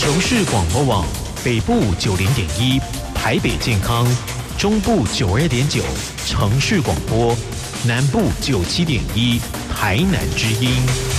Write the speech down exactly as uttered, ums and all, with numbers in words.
雄市广播网北部九零点一，台北健康，中部九二点九，城市广播，南部九七点一，台南之音。